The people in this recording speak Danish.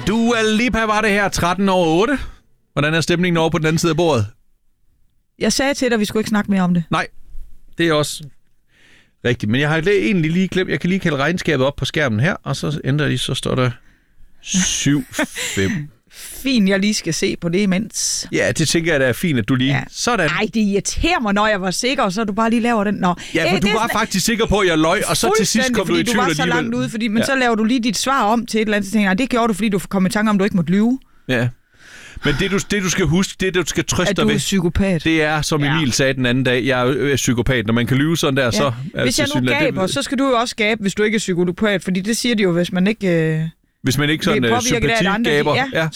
Du, Lipa, var det her 13:08. Hvordan er stemningen over på den anden side af bordet? Jeg sagde til dig, at vi skulle ikke snakke mere om det. Nej, det er også rigtigt. Men jeg har egentlig lige glemt, jeg kan lige kalde regnskabet op på skærmen her, og så ændrer de, så står der 7-5. Fint, jeg lige skal se på det imens. Ja, det tænker jeg, det er fint, at du lige... Ja. Sådan. Nej, det irriterer mig, når jeg var sikker, og så du bare lige laver den. Nå. Ja, for du var faktisk sikker på, at jeg løg, og så til sidst kom du i tvivl alligevel. Du var så langt ude, men så laver du lige dit svar om til et eller andet, så tænker jeg, det gjorde du, fordi du kom i tanke om, du ikke måtte lyve. Ja. Men det du skal huske, det du skal trøste dig ved, psykopat. Det er, som Emil sagde den anden dag, jeg er psykopat. Når man kan lyve sådan der, så... Hvis jeg nu gaber, så skal du jo også gabe, hvis du ikke er psykopat, fordi det siger de jo, hvis man ikke... Hvis man ikke sådan sympatigaber. Ja,